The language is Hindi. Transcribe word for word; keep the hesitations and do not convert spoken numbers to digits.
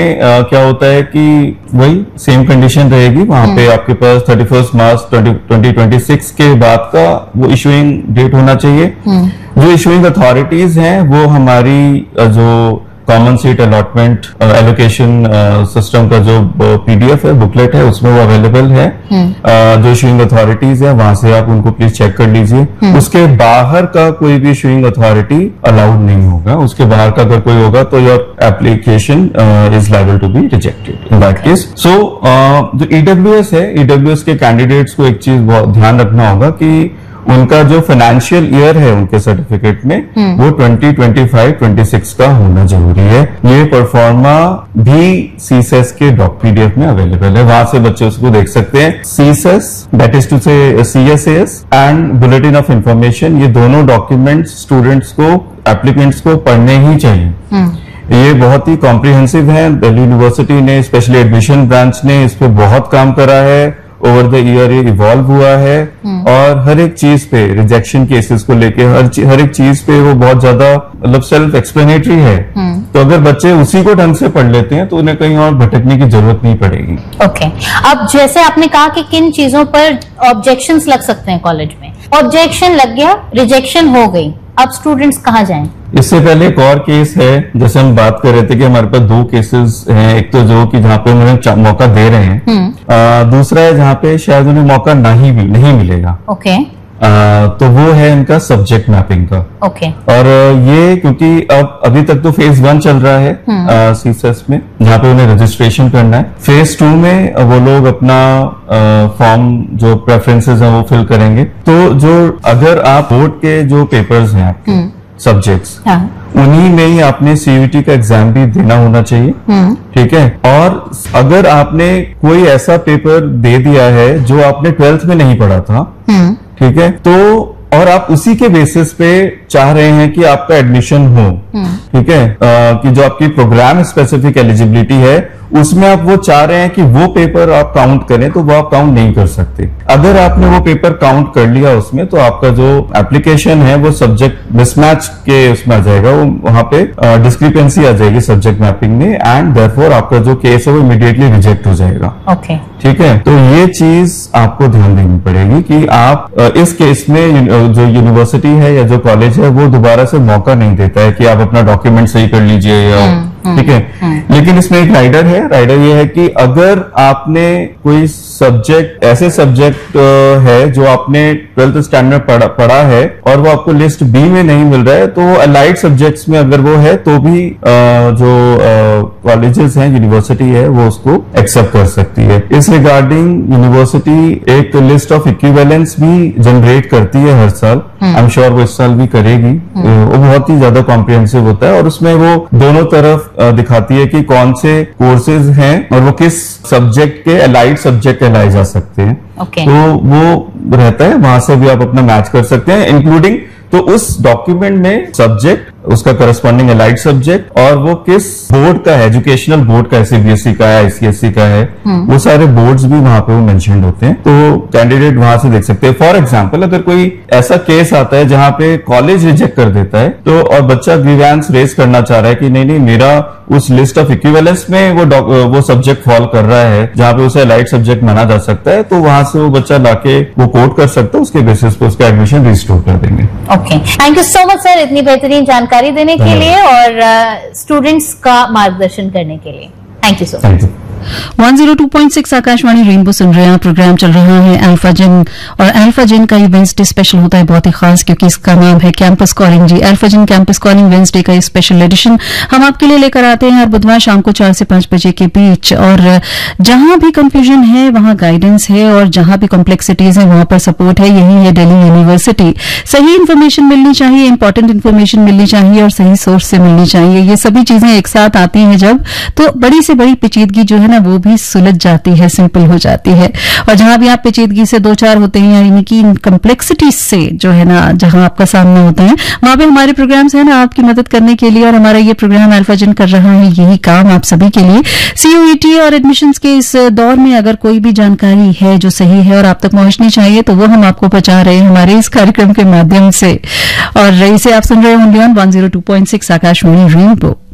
Uh, क्या होता है कि वही सेम कंडीशन रहेगी वहां पे आपके पास thirty first March twenty twenty six के बाद का वो इशूइंग डेट होना चाहिए। जो इशूइंग अथॉरिटीज हैं वो हमारी uh, जो common seat allotment allocation system का जो पीडीएफ है, बुकलेट है, उसमें वो अवेलेबल है। uh, जो इशूइंग अथॉरिटीज है वहां से आप उनको प्लीज चेक कर लीजिए। उसके बाहर का कोई भी इशूइंग अथॉरिटी अलाउड नहीं होगा। उसके बाहर का अगर कोई होगा तो your application is liable to be rejected in that case. सो जो ईडब्ल्यूएस है, ईडब्ल्यूएस के कैंडिडेट्स को एक चीज बहुत ध्यान रखना होगा कि उनका जो फाइनेंशियल ईयर है उनके सर्टिफिकेट में वो twenty twenty five twenty six का होना जरूरी है। ये परफॉर्मा भी सीसेस के डॉक पीडीएफ में अवेलेबल है, वहां से बच्चे उसको देख सकते हैं। सीसेस दैट इज टू से CSS and bulletin of information, ये दोनों डॉक्यूमेंट्स स्टूडेंट्स को, एप्लीकेंट्स को पढ़ने ही चाहिए। ये बहुत ही कॉम्प्रिहेंसिव है। दिल्ली यूनिवर्सिटी ने, स्पेशली एडमिशन ब्रांच ने इस पे बहुत काम करा है। ओवर द ईयर ये इवॉल्व हुआ है और हर एक चीज पे, रिजेक्शन केसेस को लेके हर हर एक चीज पे वो बहुत ज्यादा मतलब सेल्फ एक्सप्लेनेटरी है। तो अगर बच्चे उसी को ढंग से पढ़ लेते हैं तो उन्हें कहीं और भटकने की जरूरत नहीं पड़ेगी। Okay okay. अब जैसे आपने कहा कि किन चीजों पर ऑब्जेक्शंस लग सकते हैं कॉलेज में, ऑब्जेक्शन लग गया, रिजेक्शन हो गई, अब स्टूडेंट्स कहाँ जाएं? इससे पहले एक और केस है, जैसे हम बात कर रहे थे कि हमारे पास दो केसेस हैं। एक तो जो कि जहाँ पे उन्हें मौका दे रहे हैं, आ, दूसरा है जहाँ पे शायद उन्हें मौका नहीं भी नहीं मिलेगा। Okay okay. आ, तो वो है इनका सब्जेक्ट मैपिंग का। Okay okay. और ये क्योंकि अब अभी तक तो फेज वन चल रहा है सीसेस में, जहाँ पे उन्हें रजिस्ट्रेशन करना है। फेज टू में वो लोग अपना फॉर्म जो प्रेफरेंसेस हैं वो फिल करेंगे। तो जो अगर आप बोर्ड के जो पेपर्स हैं आपके सब्जेक्ट्स, हाँ। उन्हीं में ही आपने सीयूईटी का एग्जाम भी देना होना चाहिए, ठीक है। और अगर आपने कोई ऐसा पेपर दे दिया है जो आपने ट्वेल्थ में नहीं पढ़ा था, ठीक है, तो और आप उसी के बेसिस पे चाह रहे हैं कि आपका एडमिशन हो, ठीक है, आ, कि जो आपकी प्रोग्राम स्पेसिफिक एलिजिबिलिटी है उसमें आप वो चाह रहे हैं कि वो पेपर आप काउंट करें, तो वो आप काउंट नहीं कर सकते। अगर आपने वो पेपर काउंट कर लिया उसमें, तो आपका जो एप्लीकेशन है वो सब्जेक्ट मिसमैच के उसमें आ जाएगा, वो वहां पे डिस्क्रिपेंसी आ जाएगी सब्जेक्ट मैपिंग में, एंड देयरफॉर आपका जो केस है वो इमीडिएटली रिजेक्ट हो जाएगा। ओके, ठीक है। तो ये चीज आपको ध्यान देनी पड़ेगी कि आप इस केस में जो यूनिवर्सिटी है या जो कॉलेज है वो दोबारा से मौका नहीं देता है कि आप अपना डॉक्यूमेंट सही कर लीजिए या, ठीक है। लेकिन इसमें एक राइडर है। राइडर ये है कि अगर आपने कोई सब्जेक्ट, ऐसे सब्जेक्ट है जो आपने ट्वेल्थ स्टैंडर्ड में पढ़ा, पढ़ा है और वो आपको लिस्ट बी में नहीं मिल रहा है, तो अलाइड सब्जेक्ट्स में अगर वो है तो भी जो कॉलेजेस हैं, यूनिवर्सिटी है, वो उसको एक्सेप्ट कर सकती है। इस रिगार्डिंग यूनिवर्सिटी एक लिस्ट ऑफ इक्विवेलेंस भी जनरेट करती है हर साल। आई एम श्योर वो इस साल भी करेगी। वो बहुत ही ज्यादा कॉम्प्रिहेंसिव होता है और उसमें वो दोनों तरफ दिखाती है कि कौन से कोर्सेज हैं और वो किस सब्जेक्ट के अलाइड सब्जेक्ट कहलाए जा सकते हैं। okay. तो वो रहता है, वहां से भी आप अपना मैच कर सकते हैं, इंक्लूडिंग तो उस डॉक्यूमेंट में सब्जेक्ट, उसका करस्पॉन्डिंग अलाइड सब्जेक्ट और वो किस बोर्ड का है, एजुकेशनल बोर्ड का है, सीबीएसई का है, आईसीएसई का है, वो सारे बोर्ड्स भी वहां पे वो मेंशन्ड होते हैं। तो कैंडिडेट वहां से देख सकते हैं। फॉर एग्जांपल, अगर कोई ऐसा केस आता है जहां पे कॉलेज रिजेक्ट कर देता है, तो और बच्चा ग्रीवेंस रेज करना चाह रहा है कि नहीं नहीं मेरा उस लिस्ट ऑफ इक्विवेलेंस में वो वो सब्जेक्ट फॉल कर रहा है जहां पे उसे अलाइड सब्जेक्ट माना जा सकता है, तो वहां से वो बच्चा लाके वो कोट कर सकता है, उसके बेसिस पे उसका एडमिशन रिस्टोर कर देंगे। Okay, thank you so much sir, इतनी बेहतरीन जानकारी देने के लिए और स्टूडेंट्स uh, का मार्गदर्शन करने के लिए। Thank you so much. One zero two point six Akashvani rainbow सुन रहे हैं। प्रोग्राम चल रहा है अल्फा जिन, और अल्फा जिन का ये वेंसडे स्पेशल होता है बहुत ही खास, क्योंकि इसका नाम है कैंपस कॉलिंग। जी, अल्फा जिन कैंपस कॉलिंग वेंसडे का ये स्पेशल एडिशन हम आपके लिए लेकर आते हैं हर बुधवार शाम को चार से पांच बजे के बीच। और जहां भी कंफ्यूजन है वहां गाइडेंस है, और जहां भी कॉम्प्लेक्सिटीज है वहां पर सपोर्ट है। यही है दिल्ली यूनिवर्सिटी। सही इन्फॉर्मेशन मिलनी चाहिए, इंपॉर्टेंट इन्फॉर्मेशन मिलनी चाहिए और सही सोर्स से मिलनी चाहिए। ये सभी चीजें एक साथ आती हैं जब, तो बड़ी से बड़ी पेचीदगी जो है ना वो भी सुलझ जाती है, सिंपल हो जाती है। और जहां भी आप पेचीदगी से दो चार होते हैं, यानी कि इन कम्प्लेक्सिटीज से जो है ना जहां आपका सामना होता है, वहां पे हमारे प्रोग्राम्स है ना आपकी मदद करने के लिए। और हमारा ये प्रोग्राम अल्फा जिन कर रहा है यही काम आप सभी के लिए। सीयूईटी और एडमिशंस के इस दौर में अगर कोई भी जानकारी है जो सही है और आप तक पहुंचनी चाहिए, तो वो हम आपको पहुंचा रहे हैं हमारे इस कार्यक्रम के माध्यम से। और इसे आप सुन रहे होंगे on one zero two point six Akashvani rainbow.